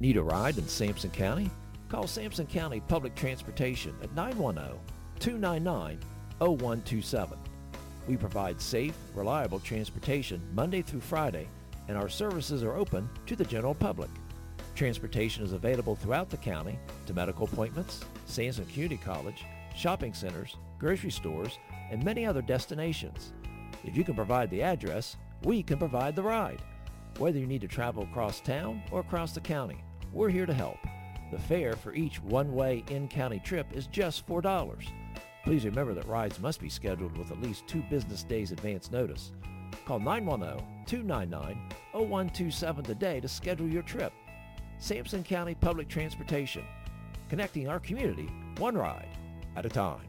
Need a ride in Sampson County? Call Sampson County Public Transportation at 910-299-0127. We provide safe, reliable transportation Monday through Friday, and our services are open to the general public. Transportation is available throughout the county to medical appointments, Sampson Community College, shopping centers, grocery stores, and many other destinations. If you can provide the address, we can provide the ride. Whether you need to travel across town or across the county, we're here to help. The fare for each one-way in-county trip is just $4. Please remember that rides must be scheduled with at least 2 business days advance notice. Call 910-299-0127 today to schedule your trip. Sampson County Public Transportation, connecting our community one ride at a time.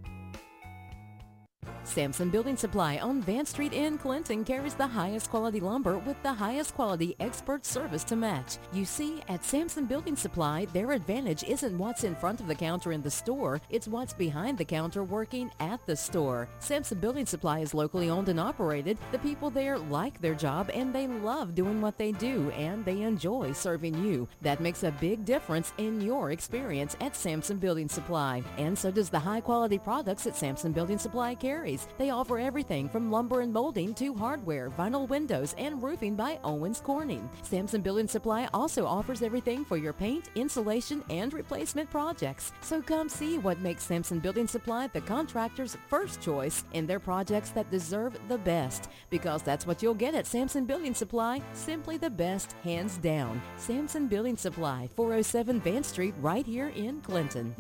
Sampson Building Supply on Van Street in Clinton carries the highest quality lumber with the highest quality expert service to match. You see, at Sampson Building Supply, their advantage isn't what's in front of the counter in the store, it's what's behind the counter working at the store. Sampson Building Supply is locally owned and operated. The people there like their job and they love doing what they do, and they enjoy serving you. That makes a big difference in your experience at Sampson Building Supply. And so does the high quality products that Sampson Building Supply carries. They offer everything from lumber and molding to hardware, vinyl windows, and roofing by Owens Corning. Sampson Building Supply also offers everything for your paint, insulation, and replacement projects. So come see what makes Sampson Building Supply the contractor's first choice in their projects that deserve the best. Because that's what you'll get at Sampson Building Supply, simply the best, hands down. Sampson Building Supply, 407 Van Street, right here in Clinton.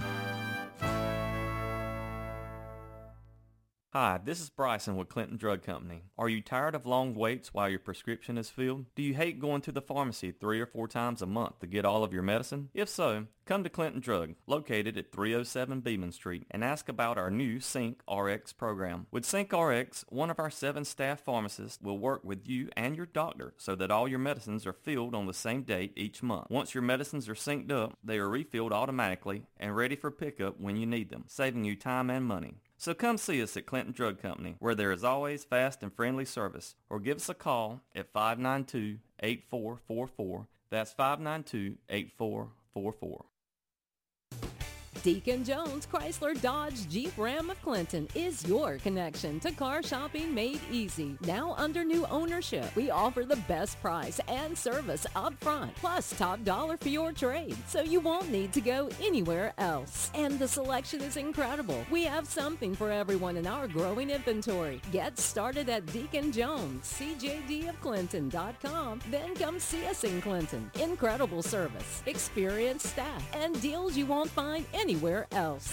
Hi, this is Bryson with Clinton Drug Company. Are you tired of long waits while your prescription is filled? Do you hate going to the pharmacy 3 or 4 times a month to get all of your medicine? If so, come to Clinton Drug, located at 307 Beeman Street, and ask about our new Sync RX program. With Sync RX, one of our 7 staff pharmacists will work with you and your doctor so that all your medicines are filled on the same date each month. Once your medicines are synced up, they are refilled automatically and ready for pickup when you need them, saving you time and money. So come see us at Clinton Drug Company, where there is always fast and friendly service, or give us a call at 592-8444. That's 592-8444. Deacon Jones Chrysler Dodge Jeep Ram of Clinton is your connection to car shopping made easy. Now under new ownership, we offer the best price and service up front, plus top dollar for your trade, so you won't need to go anywhere else. And the selection is incredible. We have something for everyone in our growing inventory. Get started at Deacon Jones, CJDofClinton.com. Then come see us in Clinton. Incredible service, experienced staff, and deals you won't find anywhere else.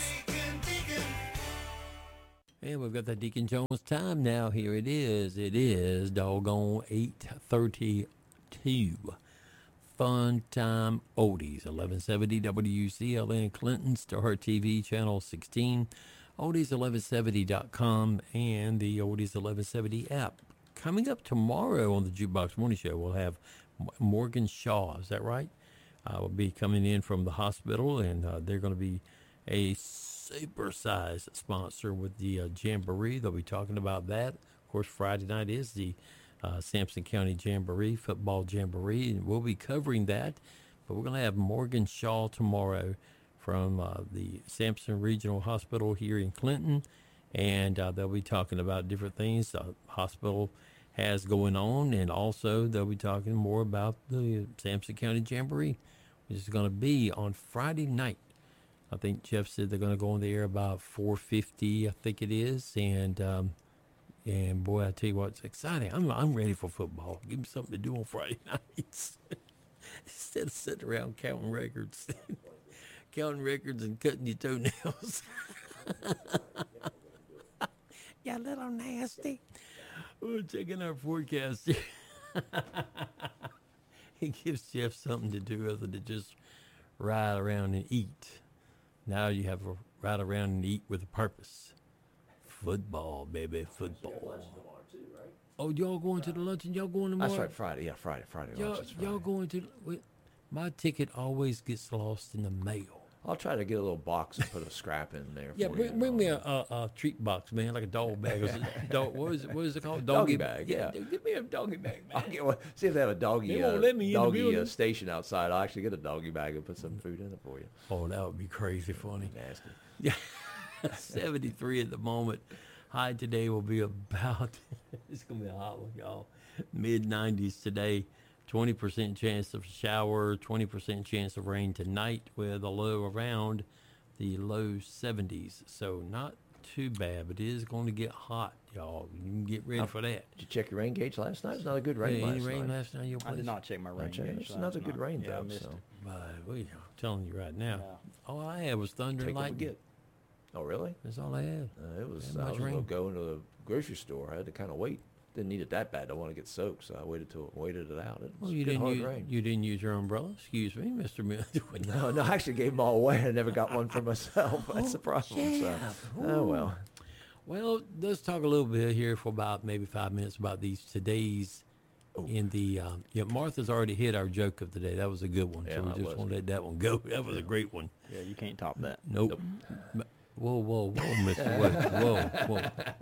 And we've got the Deacon Jones time now. Here it is. It is doggone 8:32. Fun Time Oldies, 1170 WCLN Clinton, Star TV, Channel 16, oldies1170.com, and the Oldies 1170 app. Coming up tomorrow on the Jukebox Morning Show, we'll have Morgan Shaw. Is that right? Will be coming in from the hospital, and they're going to be a super-sized sponsor with the Jamboree. They'll be talking about that. Of course, Friday night is the Sampson County Jamboree, football Jamboree, and we'll be covering that. But we're going to have Morgan Shaw tomorrow from the Sampson Regional Hospital here in Clinton, and they'll be talking about different things the hospital has going on, and also they'll be talking more about the Sampson County Jamboree, which is going to be on Friday night. I think Jeff said they're going to go on the air about 4:50, I think it is, and boy, I tell you what, it's exciting. I'm ready for football. Give me something to do on Friday nights instead of sitting around counting records, and cutting your toenails. You a little nasty. We're checking our forecast. It gives Jeff something to do other than just ride around and eat. Now you have to ride around and eat with a purpose. Football, baby, football. Oh, y'all going to the luncheon? Y'all going tomorrow? That's right, Friday. Yeah, Friday. Y'all going to... my ticket always gets lost in the mail. I'll try to get a little box and put a scrap in there. Yeah, for you. bring me a treat box, man, like a dog bag. What is it called? Doggy bag, yeah. Give me a doggy bag, man. I'll get one. See if they have a doggy, They won't let me in the doggy building. station outside. I'll actually get a doggy bag and put some food in it for you. Oh, that would be crazy funny. Nasty. Yeah, 73 at the moment. High today will be about, it's going to be a hot one, y'all. Mid-90s today. 20% chance of shower, 20% chance of rain tonight with a low around the low 70s. So not too bad, but it is going to get hot, y'all. You can get ready for that. Did you check your rain gauge last night? It's not a good rain Any last rain night. last night? Your I place? did not check my rain Check it. gauge It's last not a good night. rain, Yeah, I though. missed So. it. I'm telling you right now. Yeah. All I had was thunder Take and what we lightning. get. Oh, really? That's all I had. It was. That I much was going rain. to go into the grocery store. I had to kind of wait. Didn't need it that bad. Don't want to get soaked, so I waited it out. It was Well, you good hard didn't rain. you didn't use your umbrella. Excuse me, Mr. Miller. No, I actually gave them all away. I never got one for myself. That's the problem. So. Oh well. Well, let's talk a little bit here for about maybe 5 minutes about today's in the. Martha's already hit our joke of the day. That was a good one. Yeah, so we that just was. won't let that one go. That was a great one. Yeah, you can't top that. Nope. Whoa, Mister. Whoa.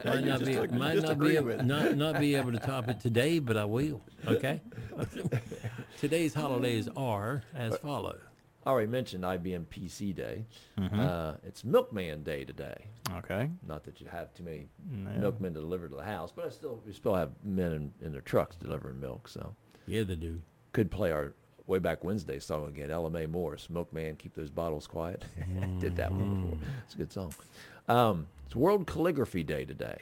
Might not be able to top it today, but I will. Okay. Today's holidays are as follow. I already mentioned IBM PC Day. Mm-hmm. It's Milkman Day today. Okay. Not that you have too many No. milkmen to deliver to the house, but we still have men in their trucks delivering milk. So Yeah, they do. could play our way back Wednesday song again. LMA Morris, Milkman, Keep Those Bottles Quiet. Did that one before. It's a good song. It's World Calligraphy Day today.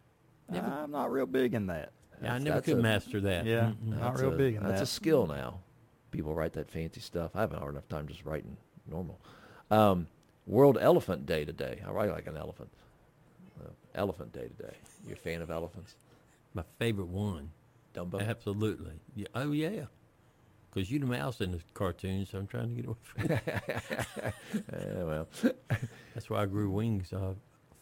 I'm not real big in that. Yeah, I never That's could a- master that. Yeah, Mm-mm. not real big in That's that. a skill now. People write that fancy stuff. I haven't had enough time just writing normal. World Elephant Day today. I write like an elephant. Elephant Day today. You a fan of elephants? My favorite one. Dumbo? Absolutely. Yeah. Oh, yeah. Because you're the mouse in the cartoon, so I'm trying to get away from it. Well. That's why I grew wings, so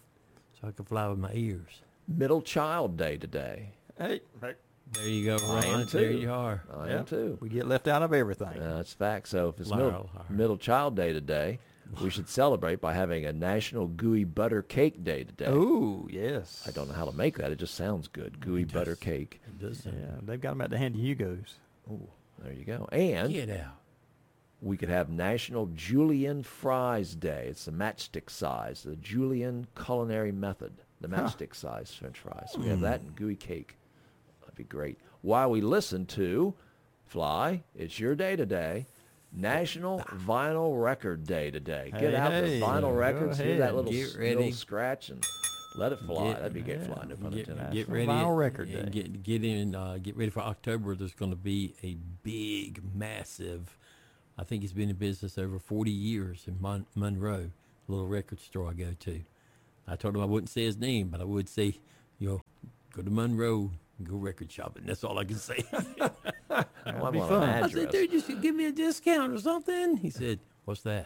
I could fly with my ears. Middle Child Day today. Hey, There you go, I am Ron. too. There you are. I yeah, am too. we get left out of everything. That's fact. So if it's Liar. Middle Child Day today, we should celebrate by having a National Gooey Butter Cake Day today. Ooh, yes. I don't know how to make that. It just sounds good. Gooey butter cake. It does Yeah, sound they've got them at the Handy Hugo's. Ooh, there you go. And Get out. we could have National Julienne Fries Day. It's the matchstick size, the Julienne culinary method, the matchstick size French fries. So we have that and gooey cake. That'd be great. While we listen to Fly, it's your day today. National Vinyl Record Day today. Get Hey, out hey, the vinyl go records, hear that ahead. little, Get little ready. scratch and let it fly. That'd be great yeah, fly, no pun Get, intended. get National ready. Vinyl Record and Day. Get ready for October. There's going to be a big, massive. I think it's been in business over 40 years in Monroe, a little record store I go to. I told him I wouldn't say his name, but I would say, go to Monroe and go record shopping. That's all I can say. Well, be I want fun. an I I address. said, dude, you should give me a discount or something. He said, what's that?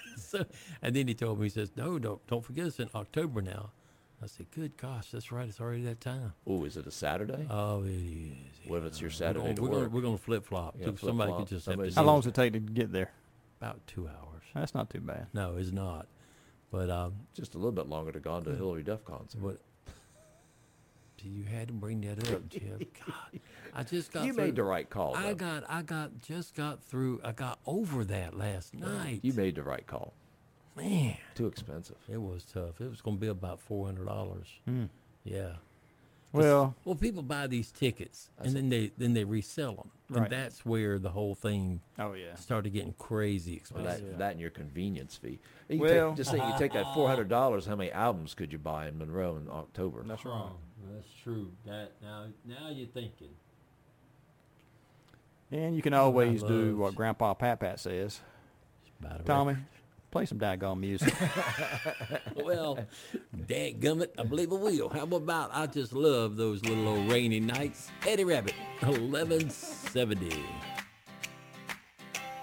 And then he told me, he says, no, don't forget it's in October now. I said, good gosh, that's right. It's already that time. Oh, is it a Saturday? Oh, it is. What if it's your Saturday to We're work? gonna flip flop. Yeah, Somebody flip-flop. could just have Somebody's to How do long it. does it take to get there? About 2 hours. That's not too bad. No, it's not. But Just a little bit longer to go on to a Hillary Duff concert. what? See, you had to bring that up, Jeff. God, I just got. You through, made the right call. I though. got over that last night. You made the right call. Man, Too expensive. it was tough. It was going to be about $400. Yeah. Well, Well, people buy these tickets and then they resell them, and Right. that's where the whole thing oh yeah. started getting crazy Well, expensive. that and your convenience fee. You Well- just think you take that $400. How many albums could you buy in Monroe in October? That's right. That's true. That now you're thinking. And you can always do loves- what Grandpa Pat says. By the Tommy, play some daggone music. Well, dadgummit, I believe I will. How about I just love those little old rainy nights? Eddie Rabbit, 1170.